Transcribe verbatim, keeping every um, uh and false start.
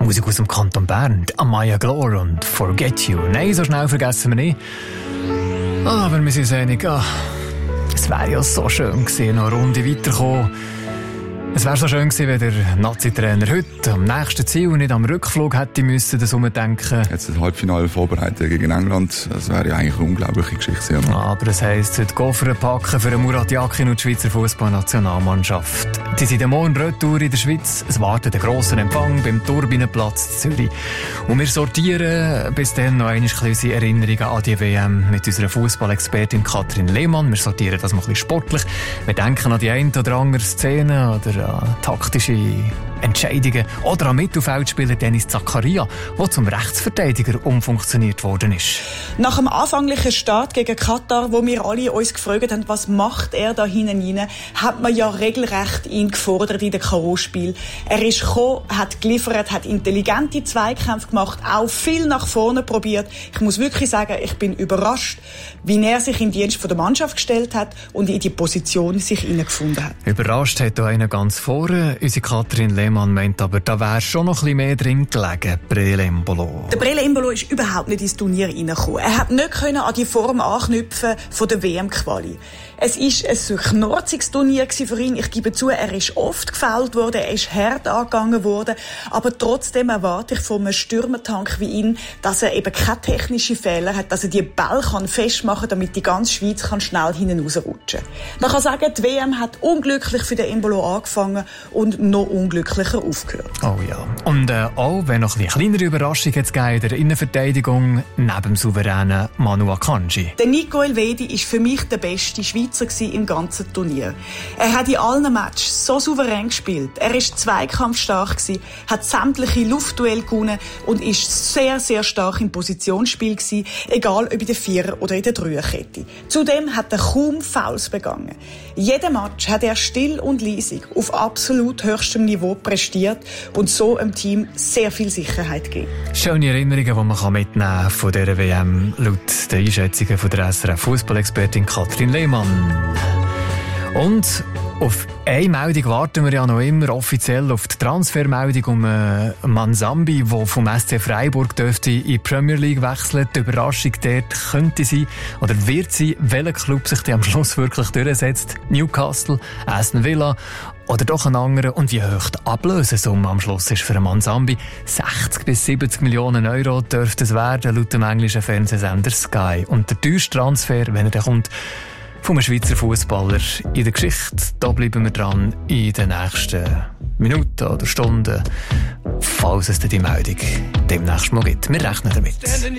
Musik aus dem Kanton Bern, Amaya Glore und Forget You. Nein, so schnell vergessen wir nicht. Ah, aber wir sind uns einig, ah, es wäre ja so schön gewesen, noch eine Runde weiterkommen. Es wäre so schön gewesen, wenn der Nazi-Trainer heute am nächsten Ziel und nicht am Rückflug hätte müssen, das umdenken. Jetzt das Halbfinale vorbereitet gegen England, das wäre ja eigentlich eine unglaubliche Geschichte. Ja. Aber das heisst, heute Koffer packen für Murat Yakin und die Schweizer Fußballnationalmannschaft. Die sind morgen Retour in der Schweiz. Es wartet ein grosser Empfang beim Turbinenplatz in Zürich. Und wir sortieren bis dann noch einmal unsere Erinnerungen an die W M mit unserer Fußballexpertin Katrin Lehmann. Wir sortieren das mal ein bisschen sportlich. Wir denken an die eine oder andere Szene oder an taktische Entscheidungen oder an Mittelfeldspieler Dennis Zakaria, der zum Rechtsverteidiger umfunktioniert worden ist. Nach dem anfänglichen Start gegen Katar, wo wir alle uns gefragt haben, was macht er da hinten rein, hat man ja regelrecht ihn gefordert in den K O-Spiel. Er ist gekommen, hat geliefert, hat intelligente Zweikämpfe gemacht, auch viel nach vorne probiert. Ich muss wirklich sagen, ich bin überrascht, wie er sich in den Dienst der Mannschaft gestellt hat und in die Position sich hineingefunden hat. Überrascht hat da einer ganz vorne. Unsere Katrin Lehmann meint aber, da wäre schon noch ein bisschen mehr drin gelegen, Breel Embolo. Der Breel Embolo ist überhaupt nicht ins Turnier reingekommen. Er hat nicht können an die Form anknüpfen von der W M-Quali. Es war ein knorziges Turnier für ihn. Ich gebe zu, er ist oft gefällt worden, er ist hart angegangen worden. Aber trotzdem erwarte ich von einem Stürmertank wie ihn, dass er eben keine technischen Fehler hat, dass er die Bälle kann festmachen kann, damit die ganze Schweiz kann schnell hinten rausrutschen kann. Man kann sagen, die W M hat unglücklich für den Embolo angefangen und noch unglücklicher aufgehört. Oh ja. Und äh, auch wenn noch ein bisschen kleinere Überraschung jetzt in der Innenverteidigung neben dem souveränen Manu Akanji. Der Nico Elvedi ist für mich der beste Schweizer im ganzen Turnier. Er hat in allen Matches so souverän gespielt. Er ist zweikampfstark gewesen, hat sämtliche Luftduelle gewonnen und ist sehr, sehr stark im Positionsspiel gewesen, egal ob in der Vierer- oder in der Dreierkette. Zudem hat er kaum Fouls begangen. Jeden Match hat er still und leisig auf absolut höchstem Niveau prestiert und so dem Team sehr viel Sicherheit gegeben. Schöne Erinnerungen, die man mitnehmen kann von dieser W M, laut den Einschätzungen von der S R F-Fußballexpertin Katrin Lehmann. Und auf eine Meldung warten wir ja noch immer offiziell auf die Transfermeldung um äh, Manzambi, der vom S C Freiburg dürfte in die Premier League wechseln. Die Überraschung dort könnte sein oder wird sein, welcher Club sich dann am Schluss wirklich durchsetzt. Newcastle, Aston Villa oder doch ein anderer. Und wie hoch die Ablösesumme am Schluss ist für einen Manzambi. sechzig bis siebzig Millionen Euro dürfte es werden, laut dem englischen Fernsehsender Sky. Und der teuerste Transfer, wenn er dann kommt, vom Schweizer Fußballer in der Geschichte. Da bleiben wir dran in den nächsten Minuten oder Stunden, falls es die Meldung demnächst mal gibt. Wir rechnen damit.